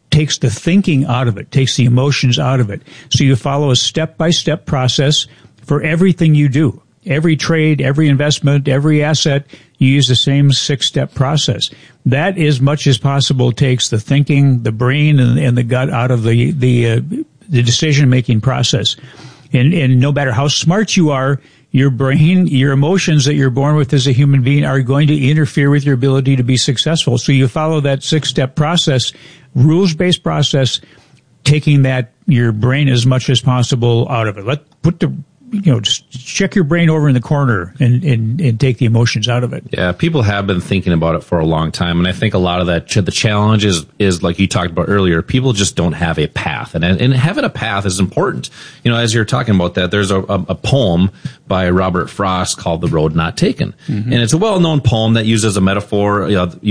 takes the thinking out of it, takes the emotions out of it. So you follow a step-by-step process for everything you do. Every trade, every investment, every asset, you use the same 6-step process. That, as much as possible, takes the thinking, the brain, and the gut out of the decision-making process. And no matter how smart you are, your brain, your emotions that you're born with as a human being are going to interfere with your ability to be successful. So you follow that 6-step process, rules-based process, taking that, your brain as much as possible out of it. Just check your brain over in the corner and take the emotions out of it. Yeah, people have been thinking about it for a long time. And I think a lot of that, the challenge is like you talked about earlier, people just don't have a path. And having a path is important. As you're talking about that, there's a poem by Robert Frost called The Road Not Taken. Mm-hmm. And it's a well-known poem that uses a metaphor,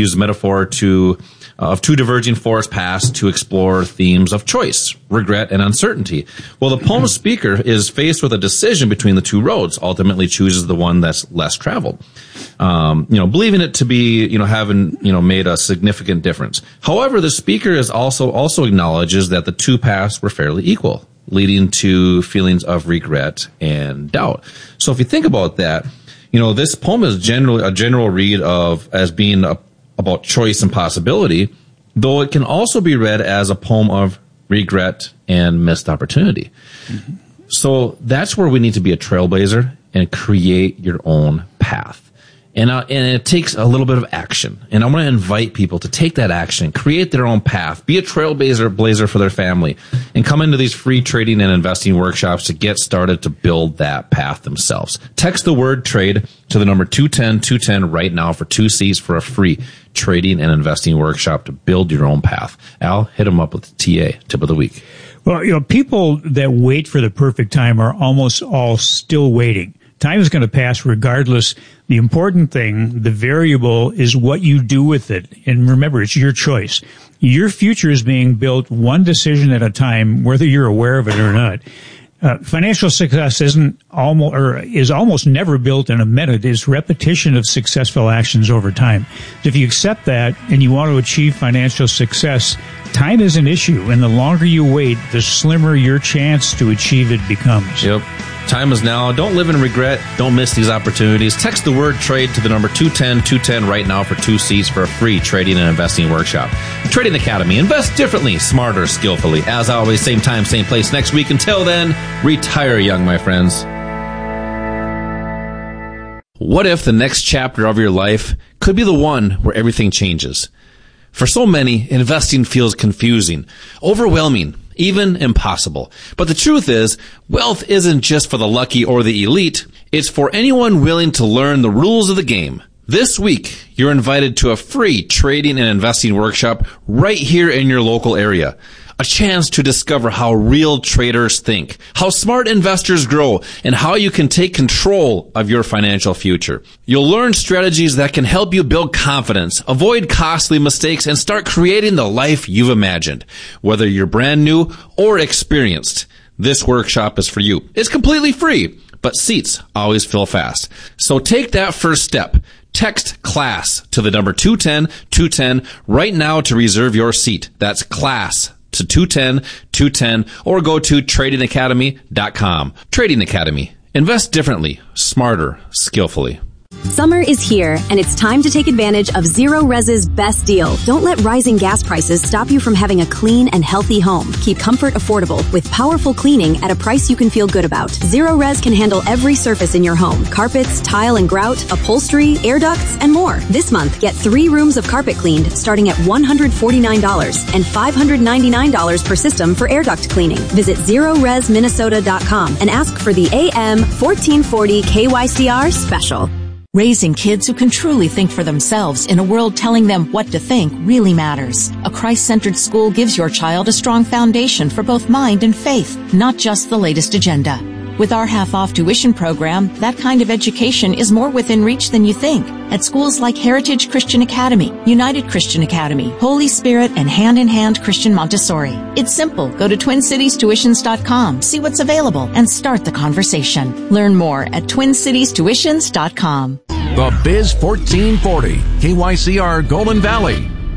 of two diverging forest paths to explore themes of choice, regret, and uncertainty. Well, the poem's speaker is faced with a decision between the two roads, ultimately chooses the one that's less traveled. Believing it to be, having, made a significant difference. However, the speaker is also acknowledges that the two paths were fairly equal, leading to feelings of regret and doubt. So if you think about that, this poem is generally a general read as being about choice and possibility, though it can also be read as a poem of regret and missed opportunity. Mm-hmm. So that's where we need to be a trailblazer and create your own path. And it takes a little bit of action. And I want to invite people to take that action, create their own path, be a trailblazer for their family, and come into these free trading and investing workshops to get started to build that path themselves. Text the word trade to the number 210-210 right now for 2 seats for a free trading and investing workshop to build your own path. Al, hit them up with the TA, tip of the week. Well, people that wait for the perfect time are almost all still waiting. Time is going to pass regardless. The important thing, the variable, is what you do with it. And remember, it's your choice. Your future is being built one decision at a time, whether you're aware of it or not. Financial success is almost never built in a minute. It's repetition of successful actions over time. If you accept that and you want to achieve financial success, time is an issue. And the longer you wait, the slimmer your chance to achieve it becomes. Yep. Time is now. Don't live in regret. Don't miss these opportunities. Text the word trade to the number 210-210 right now for 2 seats for a free trading and investing workshop. Trading Academy. Invest differently, smarter, skillfully. As always, same time, same place next week. Until then, retire young, my friends. What if the next chapter of your life could be the one where everything changes? For so many, investing feels confusing, overwhelming, even impossible. But the truth is, wealth isn't just for the lucky or the elite. It's for anyone willing to learn the rules of the game. This week, you're invited to a free trading and investing workshop right here in your local area. A chance to discover how real traders think, how smart investors grow, and how you can take control of your financial future. You'll learn strategies that can help you build confidence, avoid costly mistakes, and start creating the life you've imagined. Whether you're brand new or experienced, this workshop is for you. It's completely free, but seats always fill fast. So take that first step. Text CLASS to the number 210-210 right now to reserve your seat. That's CLASS to 210-210 or go to tradingacademy.com. Trading Academy. Invest differently, smarter, skillfully. Summer is here, and it's time to take advantage of Zero Res's best deal. Don't let rising gas prices stop you from having a clean and healthy home. Keep comfort affordable with powerful cleaning at a price you can feel good about. Zero Res can handle every surface in your home. Carpets, tile and grout, upholstery, air ducts, and more. This month, get 3 rooms of carpet cleaned starting at $149 and $599 per system for air duct cleaning. Visit ZeroResMinnesota.com and ask for the AM 1440 KYCR special. Raising kids who can truly think for themselves in a world telling them what to think really matters. A Christ-centered school gives your child a strong foundation for both mind and faith, not just the latest agenda. With our half-off tuition program, that kind of education is more within reach than you think. At schools like Heritage Christian Academy, United Christian Academy, Holy Spirit, and Hand in Hand Christian Montessori. It's simple. Go to TwinCitiesTuitions.com, see what's available, and start the conversation. Learn more at TwinCitiesTuitions.com. The Biz 1440, KYCR Golden Valley.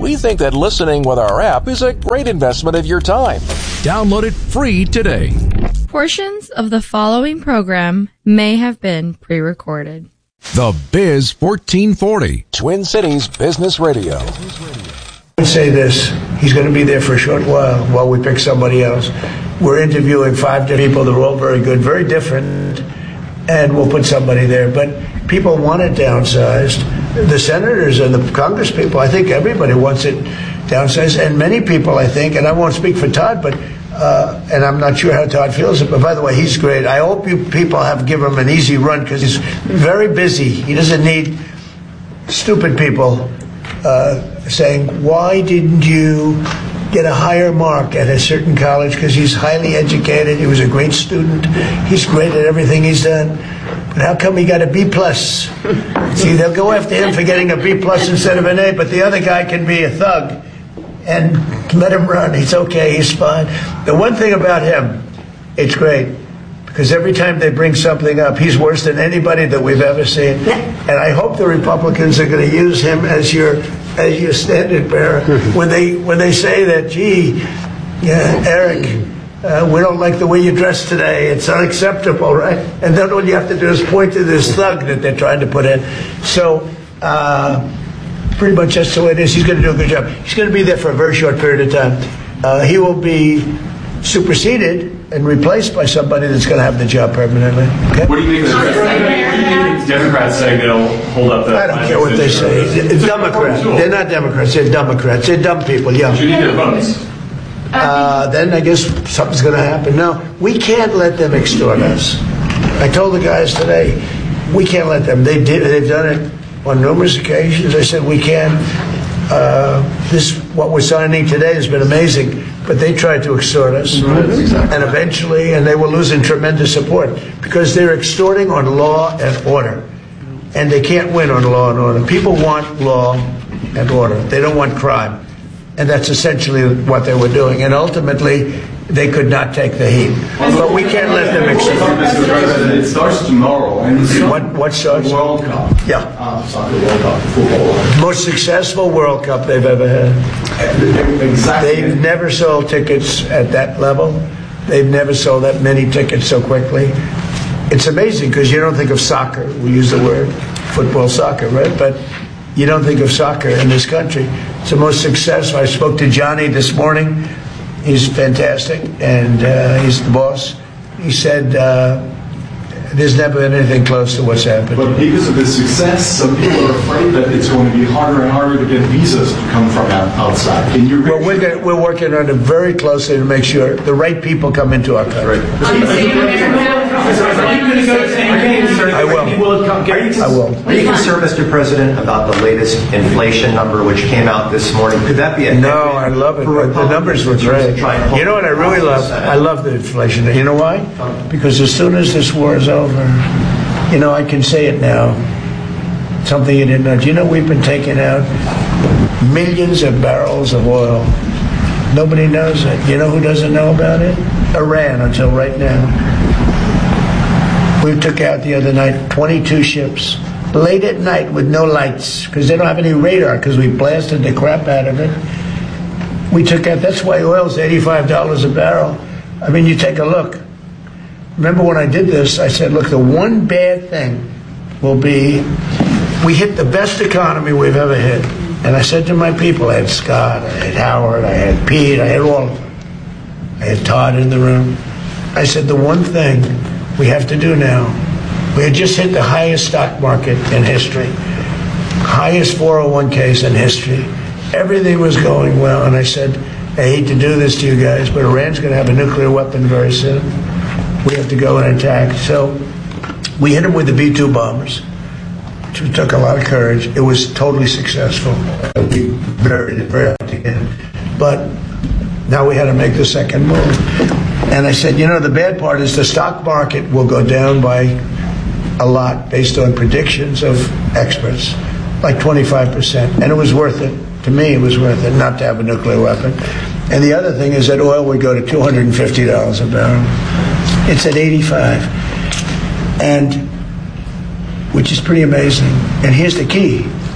We think that listening with our app is a great investment of your time. Download it free today. Portions of the following program may have been pre-recorded. The Biz 1440. Twin Cities Business Radio. I say this, he's going to be there for a short while we pick somebody else. We're interviewing 5 different people. They're all very good, very different, and we'll put somebody there. But people want it downsized. The senators and the Congress people, I think everybody wants it downsized. And many people, I think, and I won't speak for Todd, but and I'm not sure how Todd feels, but by the way, he's great. I hope you people have given him an easy run because he's very busy. He doesn't need stupid people saying, why didn't you get a higher mark at a certain college? Because he's highly educated. He was a great student. He's great at everything he's done. But how come he got a B+? See, they'll go after him for getting a B+ instead of an A, but the other guy can be a thug and let him run. He's okay. He's fine. The one thing about him, it's great, because every time they bring something up, he's worse than anybody that we've ever seen. And I hope the Republicans are going to use him as your standard bearer when they say that, gee, yeah, Eric, we don't like the way you dress today. It's unacceptable, right? And then all you have to do is point to this thug that they're trying to put in. So pretty much that's the way it is. He's going to do a good job. He's going to be there for a very short period of time. He will be superseded and replaced by somebody that's going to have the job permanently. Okay? What do you think of Democrats saying they'll hold up the... I don't care what they say. It's Democrats. They're not Democrats. They're Democrats. They're dumb people, yeah. You need their votes. Then I guess something's going to happen. No, we can't let them extort us. I told the guys today, we can't let them. They've done it on numerous occasions. I said we can. What we're signing today has been amazing, but they tried to extort us, and eventually, and they were losing tremendous support because they're extorting on law and order, and they can't win on law and order. People want law and order. They don't want crime. And that's essentially what they were doing. And ultimately, they could not take the heat. But we can't let them extort. Mr. President, it starts tomorrow. What starts? The World Cup. Yeah. Soccer World Cup, football. Most successful World Cup they've ever had. Exactly. They've never sold tickets at that level. They've never sold that many tickets so quickly. It's amazing because you don't think of soccer. We use the word football, soccer, right? But you don't think of soccer in this country. It's the most successful. I spoke to Johnny this morning. He's fantastic, and he's the boss. He said there's never been anything close to what's happened. But because of this success, some people are afraid that it's going to be harder and harder to get visas to come from outside. Well, we're working on it very closely to make sure the right people come into our country. I will. Are you concerned, Mr. President, about the latest inflation number which came out this morning? Could that be a... No, I love it. The numbers were great. You know what I really love? I love the inflation. You know why? Because as soon as this war is over, you know, I can say it now. Something you didn't know. Do you know we've been taking out millions of barrels of oil? Nobody knows it. You know who doesn't know about it? Iran, until right now. We took out the other night 22 ships, late at night with no lights, because they don't have any radar, because we blasted the crap out of it. We took out, that's why oil's $85 a barrel. I mean, you take a look. Remember when I did this, I said, look, the one bad thing will be, we hit the best economy we've ever hit. And I said to my people, I had Scott, I had Howard, I had Pete, I had all of them. I had Todd in the room. I said, the one thing we have to do now, we had just hit the highest stock market in history, highest 401ks in history. Everything was going well, and I said, I hate to do this to you guys, but Iran's going to have a nuclear weapon very soon. We have to go and attack. So we hit them with the B-2 bombers, which took a lot of courage. It was totally successful. We buried it very hard again. But now we had to make the second move. And I said, you know, the bad part is the stock market will go down by a lot based on predictions of experts, like 25%. And it was worth it. To me, it was worth it not to have a nuclear weapon. And the other thing is that oil would go to $250 a barrel. It's at 85, and which is pretty amazing. And here's the key.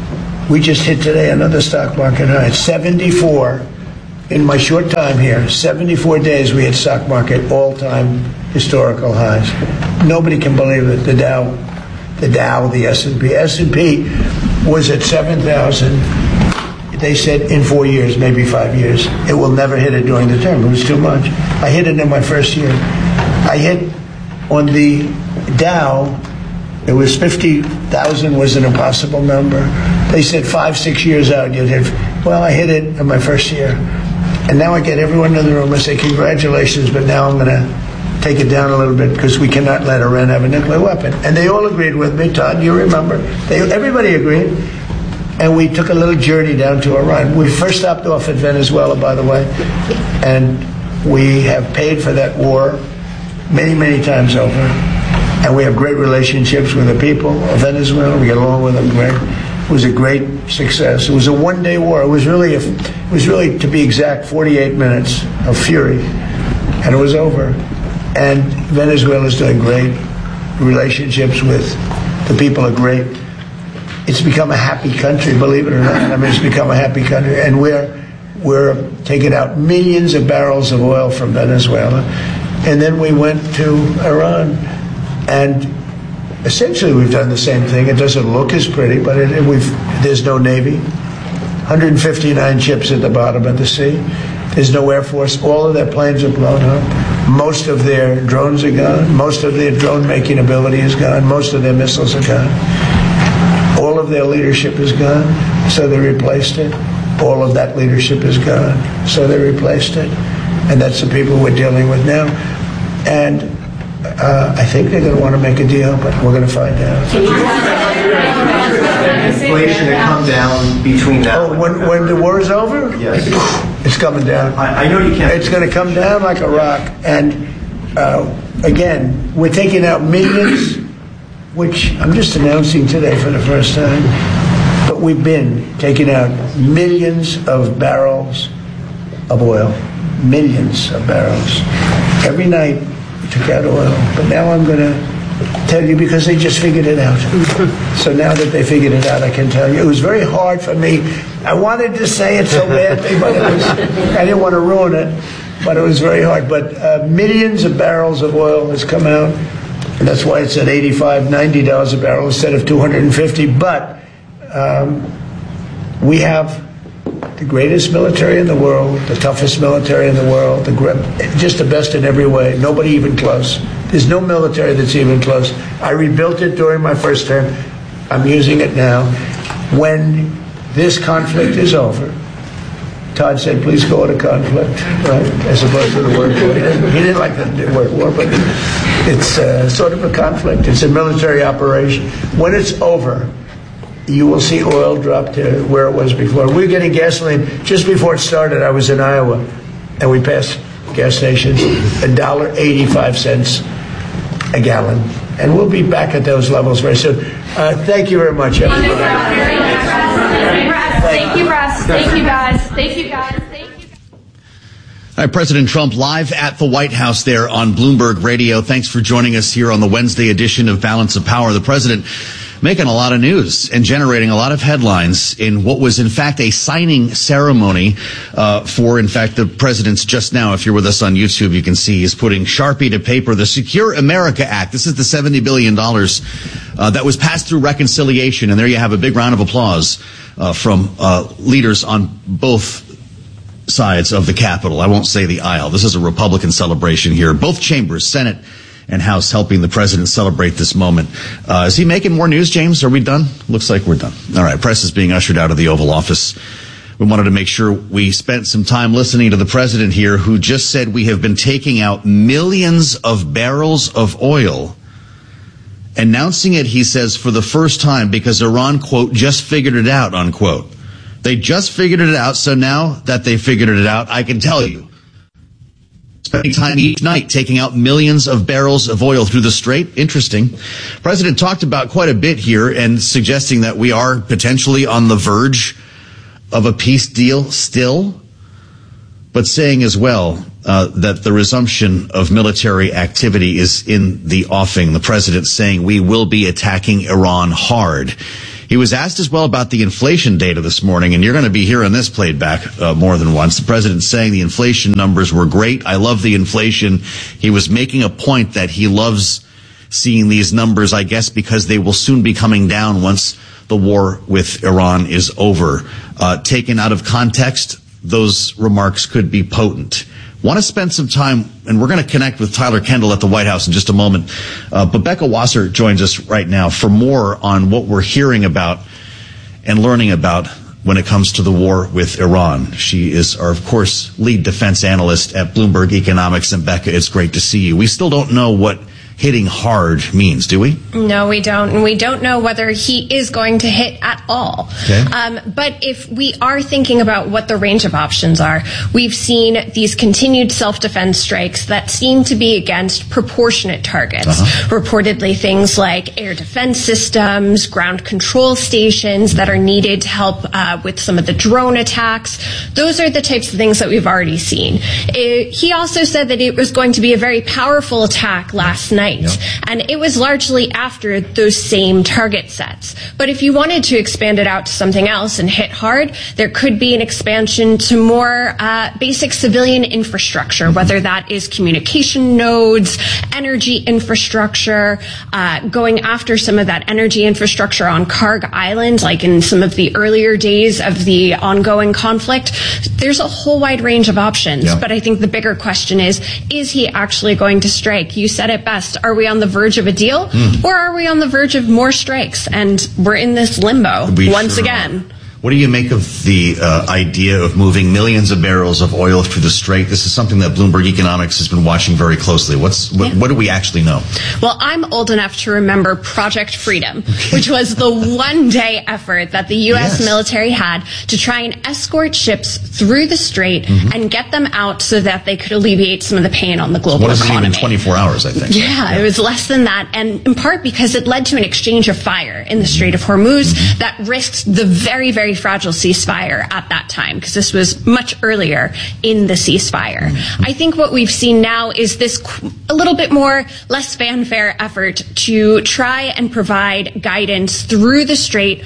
We just hit today another stock market high. 74 in my short time here. 74 days we hit stock market all-time historical highs. Nobody can believe it. The Dow, the S&P. S&P was at 7,000. They said in 4 years, maybe 5 years. It will never hit it during the term. It was too much. I hit it in my first year. I hit on the Dow. It was 50,000 was an impossible number. They said 5-6 years out you'd hit. Well, I hit it in my first year. And now I get everyone in the room and say, congratulations, but now I'm going to take it down a little bit because we cannot let Iran have a nuclear weapon. And they all agreed with me. Todd, you remember. Everybody agreed. And we took a little journey down to Iran. We first stopped off at Venezuela, by the way. And we have paid for that war many, many times over. And we have great relationships with the people of Venezuela. We get along with them great. It was a great success. It was a one-day war. It was really, to be exact, 48 minutes of fury, and it was over. And Venezuela is doing great. Relationships with the people are great. It's become a happy country, believe it or not. I mean, it's become a happy country, and we're taking out millions of barrels of oil from Venezuela, and then we went to Iran, and essentially, we've done the same thing. It doesn't look as pretty, but there's no Navy. 159 ships at the bottom of the sea. There's no Air Force. All of their planes are blown up. Most of their drones are gone. Most of their drone-making ability is gone. Most of their missiles are gone. All of their leadership is gone, so they replaced it. All of that leadership is gone, so they replaced it. And that's the people we're dealing with now. And I think they're going to want to make a deal, but we're going to find out. Inflation to come down between now and when the war is over? Yes. It's coming down. I know you can't. It's going to come down like a rock. And again, we're taking out millions, which I'm just announcing today for the first time. But we've been taking out millions of barrels of oil. Millions of barrels. Every night, took out oil, but now I'm going to tell you because they just figured it out. So now that they figured it out, I can tell you. It was very hard for me. I wanted to say it so badly, but I didn't want to ruin it, but it was very hard. But millions of barrels of oil has come out, and that's why it's at $85, $90 a barrel instead of $250. But we have the greatest military in the world, the toughest military in the world, just the best in every way. Nobody even close. There's no military that's even close. I rebuilt it during my first term. I'm using it now. When this conflict is over, Todd said, please call it a conflict, right, as opposed to the word war. He didn't like the word war, but it's sort of a conflict. It's a military operation. When it's over, you will see oil drop to where it was before. We were getting gasoline. Just before it started, I was in Iowa, and we passed gas stations, $1.85 a gallon. And we'll be back at those levels very soon. Thank you very much, everybody. Thank you, Russ. Thank you, guys. Thank you, guys. Thank you. All right, President Trump live at the White House there on Bloomberg Radio. Thanks for joining us here on the Wednesday edition of Balance of Power. The president making a lot of news and generating a lot of headlines in what was, in fact, a signing ceremony for, in fact, the president's just now. If you're with us on YouTube, you can see he's putting Sharpie to paper the Secure America Act. This is the $70 billion that was passed through reconciliation. And there you have a big round of applause from leaders on both sides of the Capitol. I won't say the aisle. This is a Republican celebration here. Both chambers, Senate and House, helping the president celebrate this moment. Is he making more news, James? Are we done? Looks like we're done. All right, press is being ushered out of the Oval Office. We wanted to make sure we spent some time listening to the president here, who just said we have been taking out millions of barrels of oil. Announcing it, he says, for the first time because Iran, quote, just figured it out, unquote. They just figured it out, so now that they figured it out, I can tell you. Spending time each night taking out millions of barrels of oil through the Strait. Interesting. President talked about quite a bit here and suggesting that we are potentially on the verge of a peace deal still, but saying as well that the resumption of military activity is in the offing. The president saying we will be attacking Iran hard He was asked as well about the inflation data this morning, and you're going to be hearing this played back more than once. The president saying the inflation numbers were great. I love the inflation. He was making a point that he loves seeing these numbers, I guess, because they will soon be coming down once the war with Iran is over. Taken out of context, those remarks could be potent. Want to spend some time, and we're going to connect with Tyler Kendall at the White House in just a moment. But Becca Wasser joins us right now for more on what we're hearing about and learning about when it comes to the war with Iran. She is our, of course, lead defense analyst at Bloomberg Economics. And Becca, it's great to see you. We still don't know what hitting hard means, do we? No, we don't. And we don't know whether he is going to hit at all. Okay. But if we are thinking about what the range of options are, we've seen these continued self-defense strikes that seem to be against proportionate targets. Reportedly things like air defense systems, ground control stations that are needed to help with some of the drone attacks. Those are the types of things that we've already seen. He also said that it was going to be a very powerful attack last night. Yep. And it was largely after those same target sets. But if you wanted to expand it out to something else and hit hard, there could be an expansion to more basic civilian infrastructure, whether that is communication nodes, energy infrastructure, going after some of that energy infrastructure on Karg Island, like in some of the earlier days of the ongoing conflict. There's a whole wide range of options. Yep. But I think the bigger question is he actually going to strike? You said it best. Are we on the verge of a deal, or are we on the verge of more strikes? And we're in this limbo once again. What do you make of the idea of moving millions of barrels of oil through the Strait? This is something that Bloomberg Economics has been watching very closely. What do we actually know? Well, I'm old enough to remember Project Freedom, which was the one-day effort that the U.S. military had to try and escort ships through the Strait and get them out so that they could alleviate some of the pain on the global economy. Even 24 hours, I think. Yeah, it was less than that, and in part because it led to an exchange of fire in the Strait of Hormuz that risked the very, very fragile ceasefire at that time, because this was much earlier in the ceasefire. I think what we've seen now is this a little bit more less fanfare effort to try and provide guidance through the Strait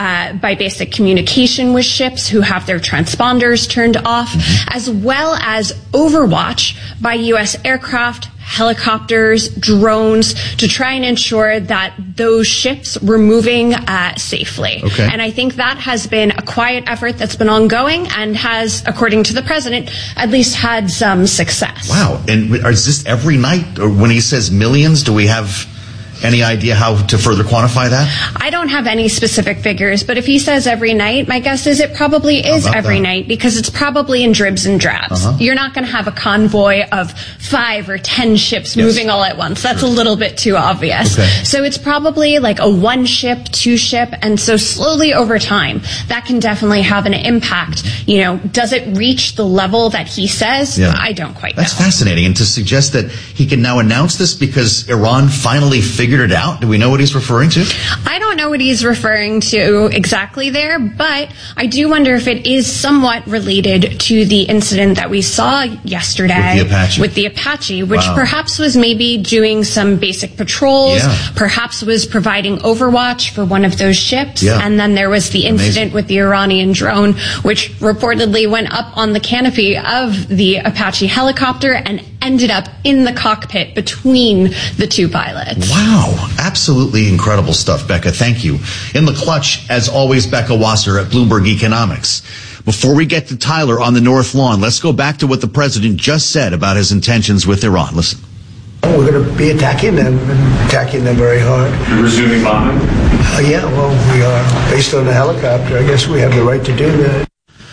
by basic communication with ships who have their transponders turned off, as well as overwatch by U.S. aircraft, helicopters, drones, to try and ensure that those ships were moving safely. Okay. And I think that has been a quiet effort that's been ongoing and has, according to the president, at least had some success. Wow. And is this every night? Or when he says millions, do we have any idea how to further quantify that? I don't have any specific figures, but if he says every night, my guess is it probably is every night, because it's probably in dribs and drabs. You're not going to have a convoy of 5 or 10 ships moving all at once. That's a little bit too obvious. Okay. So it's probably like a 1 ship, 2 ship, and so slowly over time, that can definitely have an impact. You know, does it reach the level that he says? I don't quite know. That's fascinating. And to suggest that he can now announce this because Iran finally figured it out? Do we know what he's referring to? I don't know what he's referring to exactly there, but I do wonder if it is somewhat related to the incident that we saw yesterday with the Apache, which perhaps was maybe doing some basic patrols, perhaps was providing overwatch for one of those ships, and then there was the incident with the Iranian drone, which reportedly went up on the canopy of the Apache helicopter and ended up in the cockpit between the 2 pilots. Wow. Absolutely incredible stuff, Becca. Thank you. In the clutch, as always, Becca Wasser at Bloomberg Economics. Before we get to Tyler on the North Lawn, let's go back to what the president just said about his intentions with Iran. Listen. We're going to be attacking them, and attacking them very hard. You're resuming bombing? Yeah, well, we are. Based on the helicopter, I guess we have the right to do that.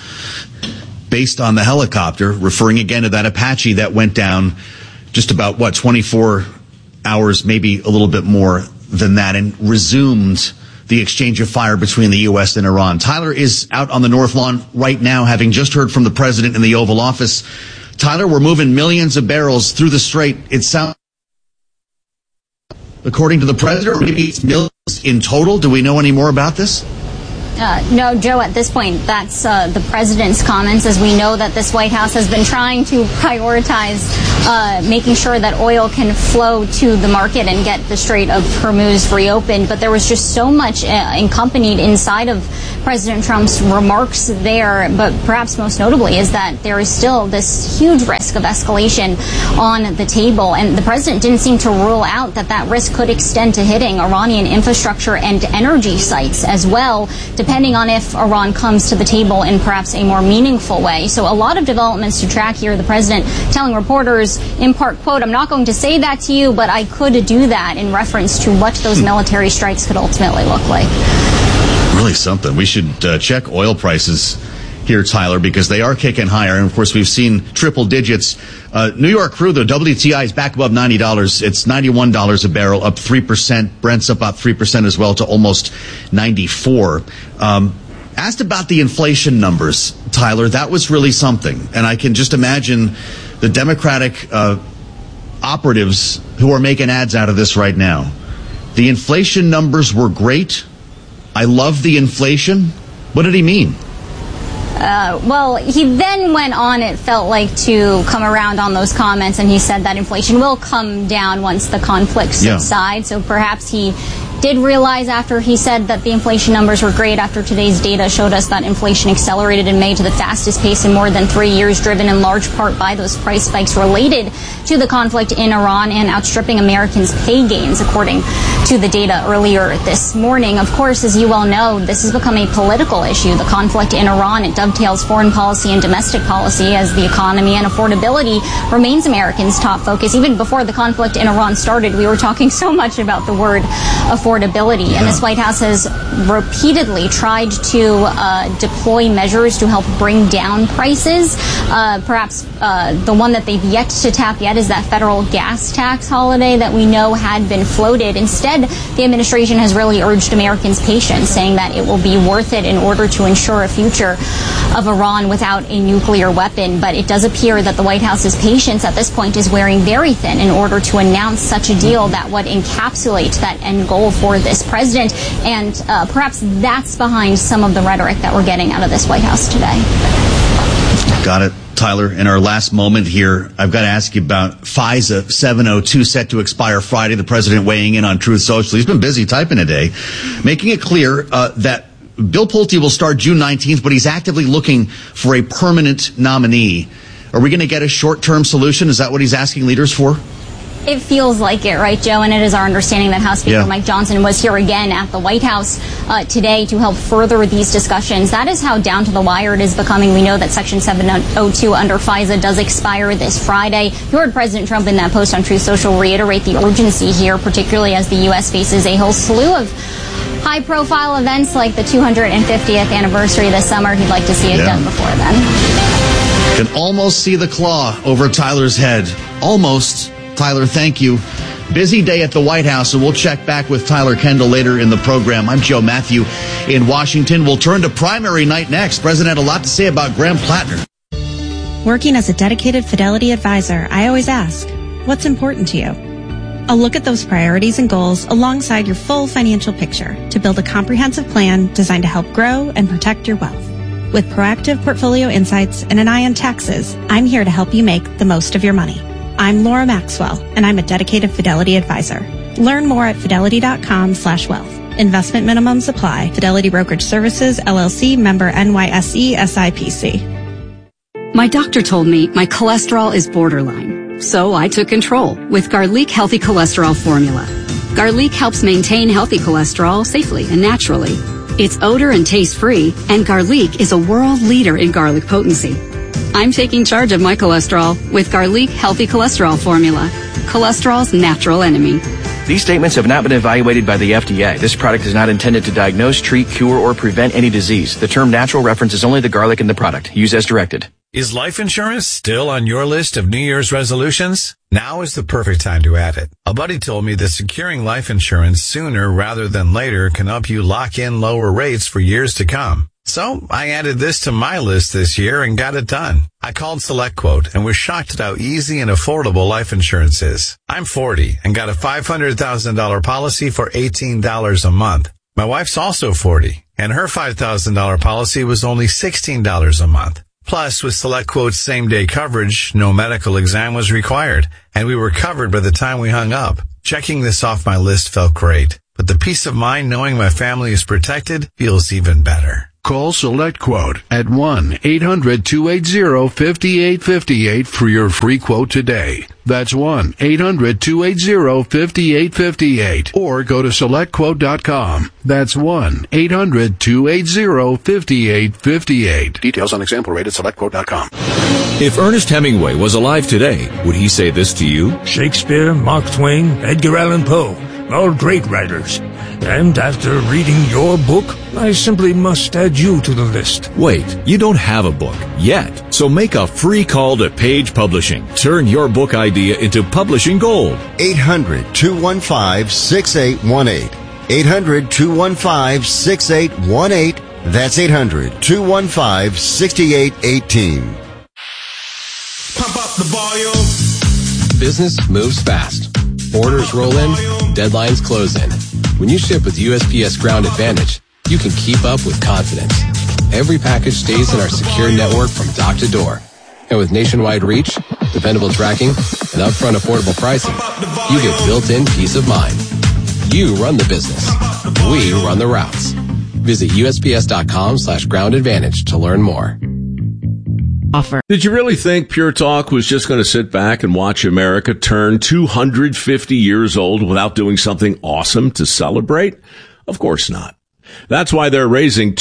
Based on the helicopter, referring again to that Apache that went down just about, 24 hours, maybe a little bit more than that, and resumed the exchange of fire between the U.S. and Iran. Tyler is out on the North Lawn right now, having just heard from the president in the Oval Office. Tyler, we're moving millions of barrels through the Strait. It sounds, according to the president, maybe it's millions in total. Do we know any more about this? No, Joe, at this point, that's the president's comments, as we know that this White House has been trying to prioritize making sure that oil can flow to the market and get the Strait of Hormuz reopened. But there was just so much accompanied inside of President Trump's remarks there, but perhaps most notably is that there is still this huge risk of escalation on the table. And the president didn't seem to rule out that risk could extend to hitting Iranian infrastructure and energy sites as well, depending on if Iran comes to the table in perhaps a more meaningful way. So a lot of developments to track here. The president telling reporters, in part, quote, "I'm not going to say that to you, but I could do that," in reference to what those military strikes could ultimately look like. Really something. We should check oil prices here, Tyler, because they are kicking higher. And, of course, we've seen triple digits. New York crude, though, WTI is back above $90. It's $91 a barrel, up 3%. Brent's up about 3% as well to almost 94. Asked about the inflation numbers, Tyler, that was really something. And I can just imagine the Democratic operatives who are making ads out of this right now. The inflation numbers were great. I love the inflation. What did he mean? Well, he then went on, it felt like, to come around on those comments, and he said that inflation will come down once the conflict subsides. So perhaps he did realize after he said that the inflation numbers were great, after today's data showed us that inflation accelerated in May to the fastest pace in more than 3 years, driven in large part by those price spikes related to the conflict in Iran and outstripping Americans' pay gains, according to the data earlier this morning. Of course, as you well know, this has become a political issue. The conflict in Iran, it dovetails foreign policy and domestic policy, as the economy and affordability remains Americans' top focus. Even before the conflict in Iran started, we were talking so much about the word affordability. And this White House has repeatedly tried to deploy measures to help bring down prices. Perhaps the one that they've yet to tap yet is that federal gas tax holiday that we know had been floated. Instead, the administration has really urged Americans' patience, saying that it will be worth it in order to ensure a future of Iran without a nuclear weapon. But it does appear that the White House's patience at this point is wearing very thin in order to announce such a deal that would encapsulate that end goal for this president. And perhaps that's behind some of the rhetoric that we're getting out of this White House today. Got it. Tyler, in our last moment here, I've got to ask you about FISA 702 set to expire Friday. The president weighing in on Truth Social. He's been busy typing today, making it clear that Bill Pulte will start June 19th, but he's actively looking for a permanent nominee. Are we going to get a short-term solution? Is that what he's asking leaders for? It feels like it, right, Joe? And it is our understanding that House Speaker Mike Johnson was here again at the White House today to help further these discussions. That is how down to the wire it is becoming. We know that Section 702 under FISA does expire this Friday. You heard President Trump in that post on Truth Social reiterate the urgency here, particularly as the U.S. faces a whole slew of high-profile events like the 250th anniversary this summer. He'd like to see it done before then. Can almost see the claw over Tyler's head. Almost. Tyler, thank you. Busy day at the White House, and we'll check back with Tyler Kendall later in the program. I'm Joe Matthew in Washington. We'll turn to primary night next. President had a lot to say about Graham Plattner. Working as a dedicated Fidelity advisor, I always ask, what's important to you? I'll look at those priorities and goals alongside your full financial picture to build a comprehensive plan designed to help grow and protect your wealth. With proactive portfolio insights and an eye on taxes, I'm here to help you make the most of your money. I'm Laura Maxwell, and I'm a dedicated Fidelity advisor. Learn more at fidelity.com/wealth. Investment minimums apply. Fidelity Brokerage Services, LLC, member NYSE, SIPC. My doctor told me my cholesterol is borderline, so I took control with Garlic Healthy Cholesterol Formula. Garlic helps maintain healthy cholesterol safely and naturally. It's odor and taste-free, and Garlic is a world leader in garlic potency. I'm taking charge of my cholesterol with Garlic Healthy Cholesterol Formula, cholesterol's natural enemy. These statements have not been evaluated by the FDA. This product is not intended to diagnose, treat, cure, or prevent any disease. The term natural references only the garlic in the product. Use as directed. Is life insurance still on your list of New Year's resolutions? Now is the perfect time to add it. A buddy told me that securing life insurance sooner rather than later can help you lock in lower rates for years to come. So I added this to my list this year and got it done. I called SelectQuote and was shocked at how easy and affordable life insurance is. I'm 40 and got a $500,000 policy for $18 a month. My wife's also 40 and her $5,000 policy was only $16 a month. Plus, with SelectQuote's same-day coverage, no medical exam was required, and we were covered by the time we hung up. Checking this off my list felt great, but the peace of mind knowing my family is protected feels even better. Call SelectQuote at 1-800-280-5858 for your free quote today. That's 1-800-280-5858. Or go to SelectQuote.com. That's 1-800-280-5858. Details on example rate at SelectQuote.com. If Ernest Hemingway was alive today, would he say this to you? Shakespeare, Mark Twain, Edgar Allan Poe, all great writers. And after reading your book, I simply must add you to the list. Wait, you don't have a book yet. So make a free call to Page Publishing. Turn your book idea into publishing gold. 800-215-6818. 800-215-6818. That's 800-215-6818. Pump up the volume. Business moves fast. Orders roll in, deadlines close in. When you ship with USPS Ground Advantage, you can keep up with confidence. Every package stays in our secure network from dock to door. And with nationwide reach, dependable tracking, and upfront affordable pricing, you get built-in peace of mind. You run the business. We run the routes. Visit USPS.com/Ground Advantage to learn more. Offer. Did you really think Pure Talk was just going to sit back and watch America turn 250 years old without doing something awesome to celebrate? Of course not. That's why they're raising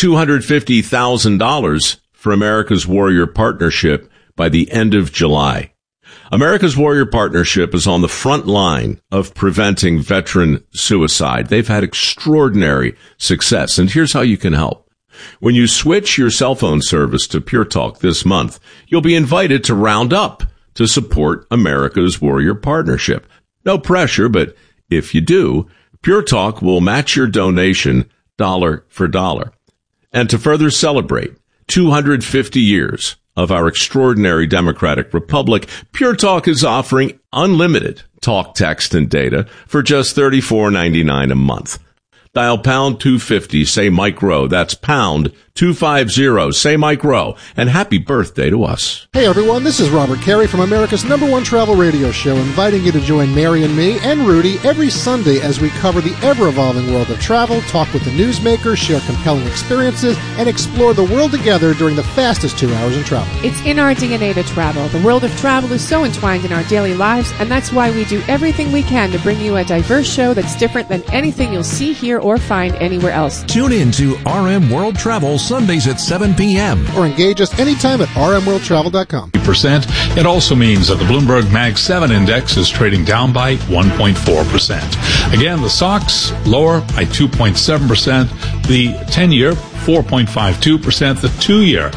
$250,000 for America's Warrior Partnership by the end of July. America's Warrior Partnership is on the front line of preventing veteran suicide. They've had extraordinary success, and here's how you can help. When you switch your cell phone service to Pure Talk this month, you'll be invited to round up to support America's Warrior Partnership. No pressure, but if you do, Pure Talk will match your donation dollar for dollar. And to further celebrate 250 years of our extraordinary democratic republic, Pure Talk is offering unlimited talk, text, and data for just $34.99 a month. Dial pound 250, say Mike Rowe. That's pound 250, say Mike Rowe. And happy birthday to us. Hey everyone, this is Robert Carey from America's #1 travel radio show, inviting you to join Mary and me and Rudy every Sunday as we cover the ever-evolving world of travel, talk with the newsmakers, share compelling experiences, and explore the world together during the fastest 2 hours in travel. It's in our DNA to travel. The world of travel is so entwined in our daily lives, and that's why we do everything we can to bring you a diverse show that's different than anything you'll see here or find anywhere else. Tune in to RM World Travel Sundays at 7 p.m. Or engage us anytime at rmworldtravel.com. It also means that the Bloomberg Mag 7 index is trading down by 1.4%. Again, the SOX lower by 2.7%, the 10-year 4.52%, the 2-year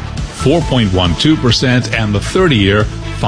4.12%, and the 30-year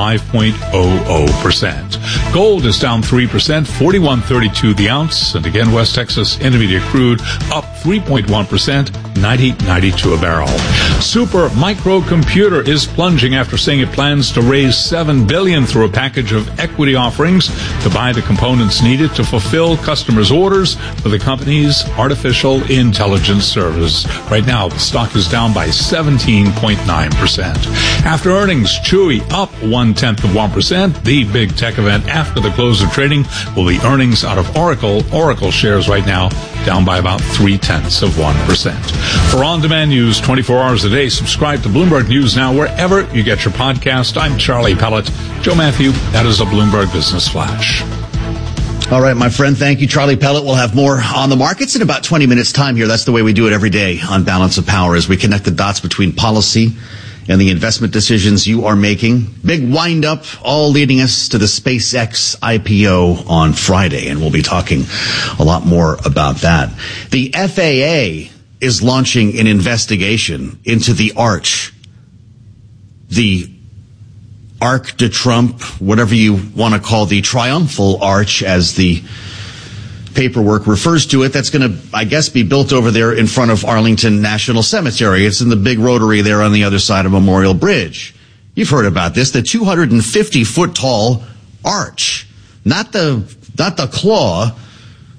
5.00%. Gold is down 3%, $41.32 the ounce. And again, West Texas Intermediate crude up 3.1%, $90.92 a barrel. Super Microcomputer is plunging after saying it plans to raise $7 billion through a package of equity offerings to buy the components needed to fulfill customers' orders for the company's artificial intelligence service. Right now, the stock is down by 17.9%. After earnings, Chewy up 0.1%. The big tech event after the close of trading will be earnings out of Oracle. Oracle shares right now down by about 0.3%. For on-demand news 24 hours a day, subscribe to Bloomberg News Now wherever you get your podcast. I'm Charlie Pellet. Joe Matthew, that is a Bloomberg Business Flash. All right, my friend. Thank you, Charlie Pellet. We'll have more on the markets in about 20 minutes' time here. That's the way we do it every day on Balance of Power, as we connect the dots between policy and the investment decisions you are making. Big wind-up, all leading us to the SpaceX IPO on Friday, and we'll be talking a lot more about that. The FAA is launching an investigation into the Arch, the Arc de Trump, whatever you want to call the triumphal arch, as the paperwork refers to it, that's going to, I guess, be built over there in front of Arlington National Cemetery. It's in the big rotary there on the other side of Memorial Bridge. You've heard about this, the 250-foot tall arch. Not the claw,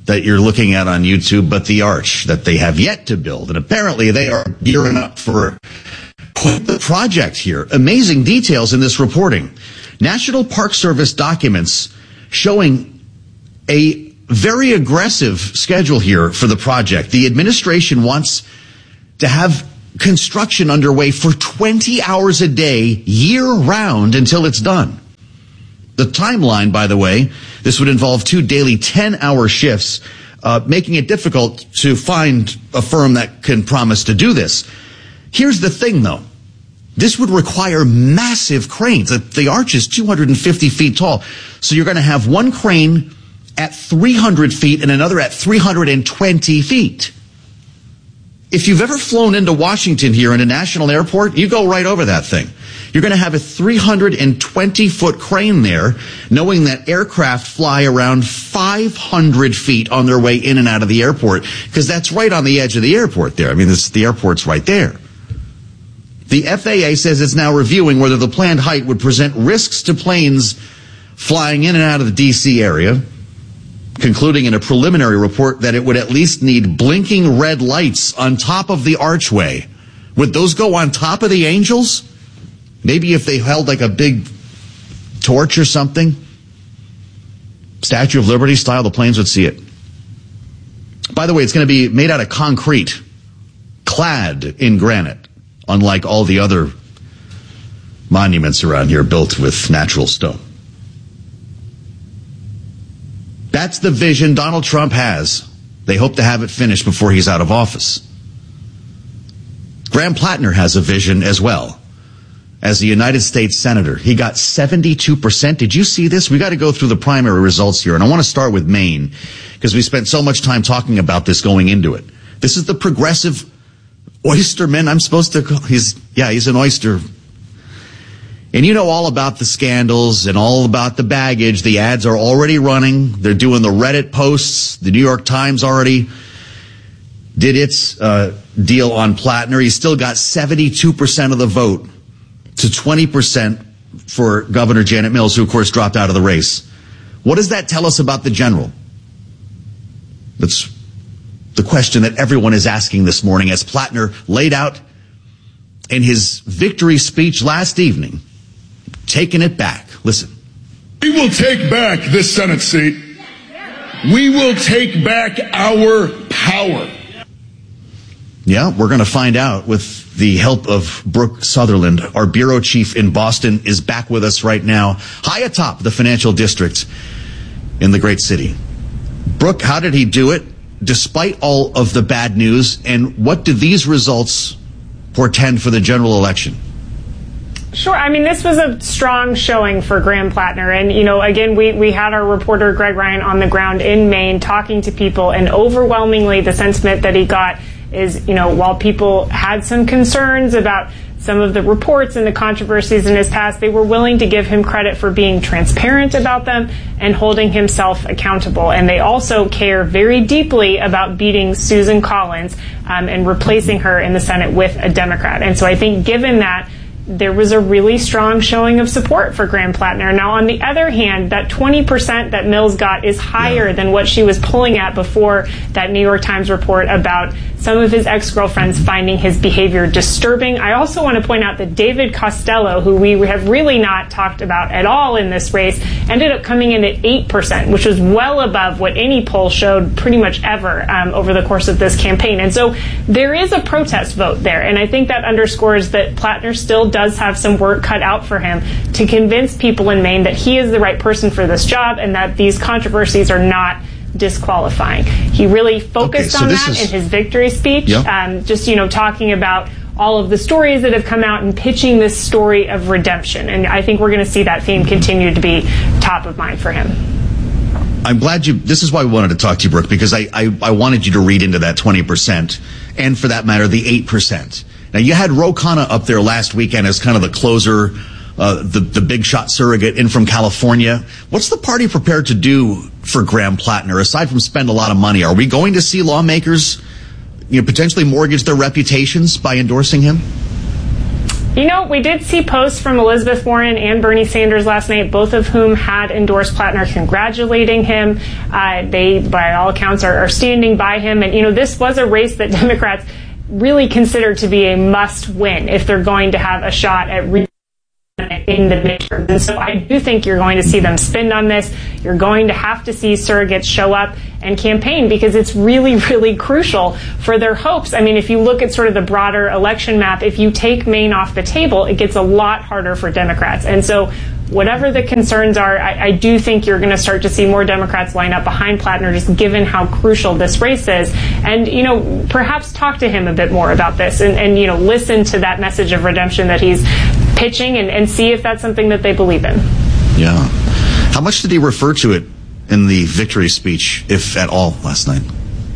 that you're looking at on YouTube, but the arch that they have yet to build. And apparently they are gearing up for quite the project here. Amazing details in this reporting. National Park Service documents showing a very aggressive schedule here for the project. The administration wants to have construction underway for 20 hours a day, year-round, until it's done. The timeline, by the way, this would involve 2 daily 10-hour shifts, making it difficult to find a firm that can promise to do this. Here's the thing, though. This would require massive cranes. The arch is 250 feet tall. So you're going to have one crane at 300 feet and another at 320 feet. If you've ever flown into Washington here in a national airport, you go right over that thing. You're going to have a 320-foot crane there, knowing that aircraft fly around 500 feet on their way in and out of the airport, because that's right on the edge of the airport there. I mean, the airport's right there. The FAA says it's now reviewing whether the planned height would present risks to planes flying in and out of the D.C. area, concluding in a preliminary report that it would at least need blinking red lights on top of the archway. Would those go on top of the angels? Maybe if they held like a big torch or something, Statue of Liberty style, the planes would see it. By the way, it's going to be made out of concrete, clad in granite, unlike all the other monuments around here built with natural stone. That's the vision Donald Trump has. They hope to have it finished before he's out of office. Graham Plattner has a vision as well. As the United States Senator, he got 72%. Did you see this? We got to go through the primary results here. And I want to start with Maine, because we spent so much time talking about this going into it. This is the progressive oysterman. I'm supposed to call, he's an oyster. And you know all about the scandals and all about the baggage. The ads are already running. They're doing the Reddit posts. The New York Times already did its deal on Plattner. He still got 72% of the vote to 20% for Governor Janet Mills, who, of course, dropped out of the race. What does that tell us about the general? That's the question that everyone is asking this morning, as Plattner laid out in his victory speech last evening, taking it back. Listen. We will take back this Senate seat. We will take back our power. Yeah, we're going to find out with the help of Brooke Sutherland. Our bureau chief in Boston is back with us right now, high atop the financial district in the great city. Brooke, how did he do it despite all of the bad news? And what do these results portend for the general election? Sure. I mean, this was a strong showing for Graham Plattner. And, you know, again, we had our reporter Greg Ryan on the ground in Maine talking to people, and overwhelmingly the sentiment that he got is, you know, while people had some concerns about some of the reports and the controversies in his past, they were willing to give him credit for being transparent about them and holding himself accountable. And they also care very deeply about beating Susan Collins and replacing her in the Senate with a Democrat. And so I think given that, there was a really strong showing of support for Graham Plattner. Now, on the other hand, that 20% that Mills got is higher than what she was pulling at before that New York Times report about some of his ex-girlfriends finding his behavior disturbing. I also want to point out that David Costello, who we have really not talked about at all in this race, ended up coming in at 8%, which was well above what any poll showed pretty much ever over the course of this campaign. And so there is a protest vote there. And I think that underscores that Plattner still does have some work cut out for him to convince people in Maine that he is the right person for this job and that these controversies are not disqualifying. He really focused on that in his victory speech, just, you know, talking about all of the stories that have come out and pitching this story of redemption. And I think we're going to see that theme continue to be top of mind for him. I'm glad this is why we wanted to talk to you, Brooke, because I wanted you to read into that 20% and, for that matter, the 8%. Now, you had Ro Khanna up there last weekend as kind of the closer, the big shot surrogate in from California. What's the party prepared to do for Graham Plattner, aside from spend a lot of money? Are we going to see lawmakers, you know, potentially mortgage their reputations by endorsing him? You know, we did see posts from Elizabeth Warren and Bernie Sanders last night, both of whom had endorsed Plattner, congratulating him. They, by all accounts, are standing by him. And, you know, this was a race that Democrats really considered to be a must-win if they're going to have a shot at in the midterms. And so I do think you're going to see them spend on this. You're going to have to see surrogates show up and campaign because it's really, really crucial for their hopes. I mean, if you look at sort of the broader election map, if you take Maine off the table, it gets a lot harder for Democrats. And so whatever the concerns are, I do think you're going to start to see more Democrats line up behind Plattner, just given how crucial this race is. And, you know, perhaps talk to him a bit more about this and you know, listen to that message of redemption that he's pitching and see if that's something that they believe in. Yeah. How much did he refer to it in the victory speech, if at all, last night?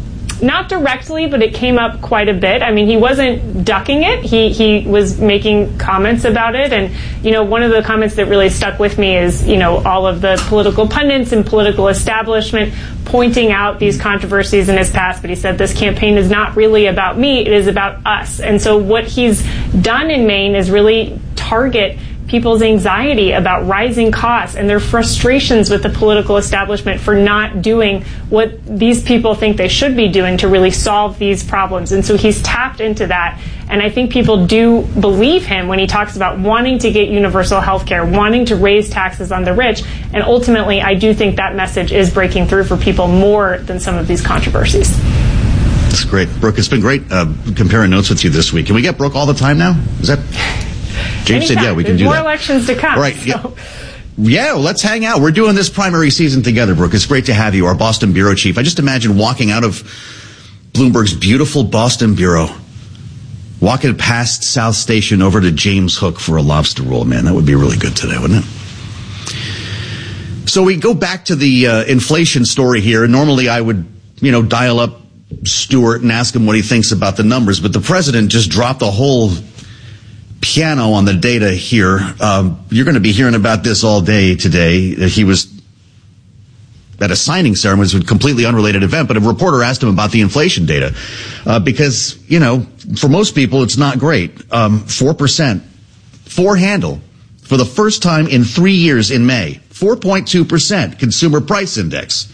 Not directly, but it came up quite a bit. I mean, he wasn't ducking it. He was making comments about it. And, you know, one of the comments that really stuck with me is, you know, all of the political pundits and political establishment pointing out these controversies in his past. But he said this campaign is not really about me. It is about us. And so what he's done in Maine is really target people's anxiety about rising costs and their frustrations with the political establishment for not doing what these people think they should be doing to really solve these problems. And so he's tapped into that. And I think people do believe him when he talks about wanting to get universal health care, wanting to raise taxes on the rich. And ultimately, I do think that message is breaking through for people more than some of these controversies. That's great. Brooke, it's been great comparing notes with you this week. Can we get Brooke all the time now? Is that... James said, yeah, we can do that. More elections to come. All right. So. Yeah, well, let's hang out. We're doing this primary season together, Brooke. It's great to have you, our Boston bureau chief. I just imagine walking out of Bloomberg's beautiful Boston bureau, walking past South Station over to James Hook for a lobster roll. Man, that would be really good today, wouldn't it? So we go back to the inflation story here. Normally I would, you know, dial up Stuart and ask him what he thinks about the numbers, but the president just dropped the whole piano on the data here. You're going to be hearing about this all day today. He was at a signing ceremony. It was a completely unrelated event, but a reporter asked him about the inflation data because, you know, for most people, it's not great. 4%, four handle for the first time in 3 years in May. 4.2% consumer price index,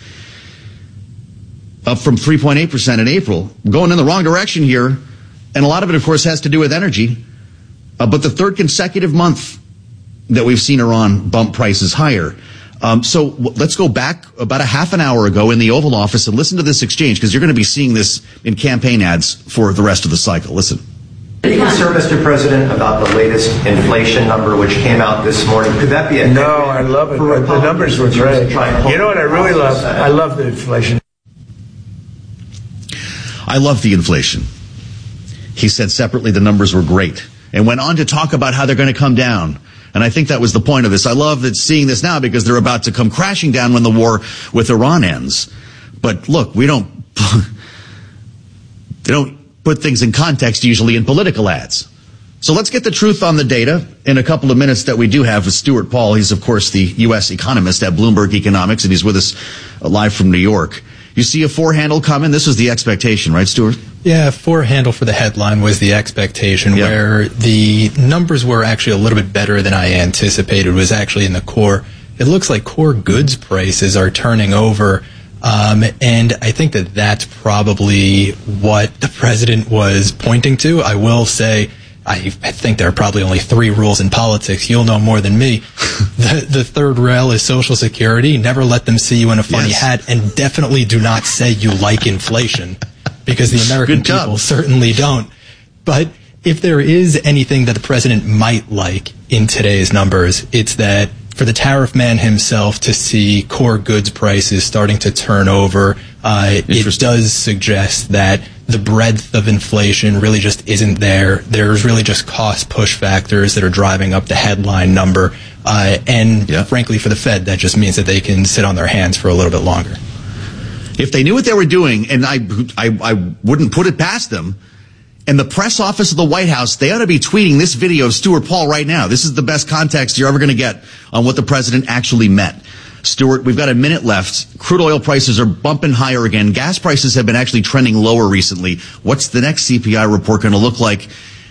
up from 3.8% in April. Going in the wrong direction here, and a lot of it, of course, has to do with energy. But the third consecutive month that we've seen Iran bump prices higher. So let's go back about a half an hour ago in the Oval Office and listen to this exchange, because you're going to be seeing this in campaign ads for the rest of the cycle. Listen. Are you concerned, Mr. President, about the latest inflation number which came out this morning? Could that be a... No, I love it. The numbers were great. You know what I really love? I love the inflation. I love the inflation. He said separately the numbers were great, and went on to talk about how they're going to come down. And I think that was the point of this. I love that seeing this now because they're about to come crashing down when the war with Iran ends. But look, they don't put things in context usually in political ads. So let's get the truth on the data in a couple of minutes that we do have with Stuart Paul. He's, of course, the U.S. economist at Bloomberg Economics, and he's with us live from New York. You see a four handle coming? This was the expectation, right, Stuart? Yeah, four handle for the headline was the expectation, where the numbers were actually a little bit better than I anticipated. It was actually in the core. It looks like core goods prices are turning over, and I think that that's probably what the president was pointing to. I will say, I think there are probably only three rules in politics. You'll know more than me. The third rail is Social Security. Never let them see you in a funny hat, and definitely do not say you like inflation, because the American people certainly don't. But if there is anything that the president might like in today's numbers, it's that for the tariff man himself to see core goods prices starting to turn over, it does suggest that the breadth of inflation really just isn't there. There's really just cost push factors that are driving up the headline number. And frankly, for the Fed, that just means that they can sit on their hands for a little bit longer. If they knew what they were doing, and I wouldn't put it past them, and the press office of the White House, they ought to be tweeting this video of Stuart Paul right now. This is the best context you're ever going to get on what the president actually meant. Stuart, we've got a minute left. Crude oil prices are bumping higher again. Gas prices have been actually trending lower recently. What's the next CPI report going to look like?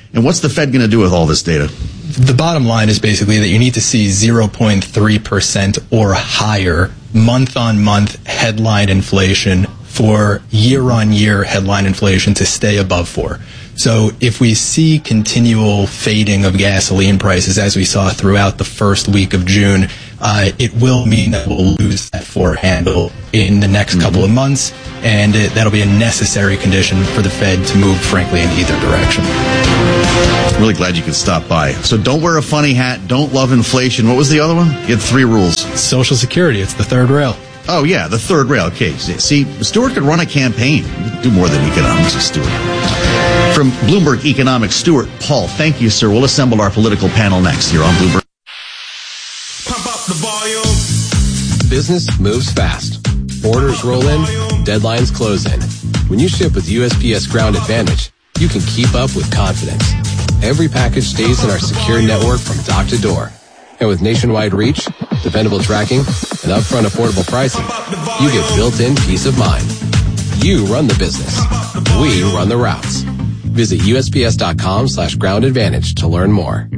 And what's the Fed going to do with all this data? The bottom line is basically that you need to see 0.3% or higher month-on-month headline inflation for year-on-year headline inflation to stay above 4. So if we see continual fading of gasoline prices as we saw throughout the first week of June, it will mean that we'll lose that 4 handle in the next couple of months, and that'll be a necessary condition for the Fed to move, frankly, in either direction. I'm really glad you could stop by. So don't wear a funny hat, don't love inflation. What was the other one? You had 3 rules. Social Security, it's the third rail. Oh, yeah, the third rail. Okay, see, Stuart could run a campaign. Do more than economics, Stuart. From Bloomberg Economics, Stuart Paul, thank you, sir. We'll assemble our political panel next here on Bloomberg. Pump up the volume. Business moves fast. Orders roll in, deadlines close in. When you ship with USPS Ground Advantage, you can keep up with confidence. Every package stays in our secure network from dock to door. And with nationwide reach, dependable tracking, and upfront affordable pricing, you get built-in peace of mind. You run the business. We run the routes. Visit USPS.com/ground advantage to learn more.